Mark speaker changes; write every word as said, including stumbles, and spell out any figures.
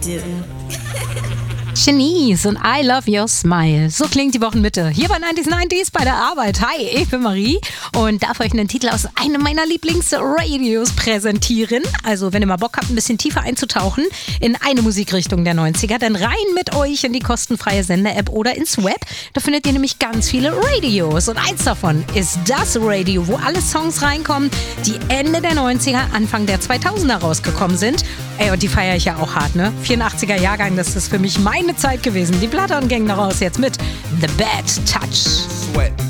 Speaker 1: do.
Speaker 2: Shanice und I Love Your Smile. So klingt die Wochenmitte. Hier bei neunzig neunzig bei der Arbeit. Hi, ich bin Marie und darf euch einen Titel aus einem meiner Lieblingsradios präsentieren. Also wenn ihr mal Bock habt, ein bisschen tiefer einzutauchen in eine Musikrichtung der neunziger, dann rein mit euch in die kostenfreie Sender-App oder ins Web. Da findet ihr nämlich ganz viele Radios und eins davon ist das Radio, wo alle Songs reinkommen, die Ende der neunziger, Anfang der zweitausender rausgekommen sind. Ey, und die feiere ich ja auch hart, ne? vierundachtziger Jahrgang, das ist für mich meine Zeit gewesen. Die Platte und Gang noch raus jetzt mit The Bad Touch.
Speaker 3: Sweat.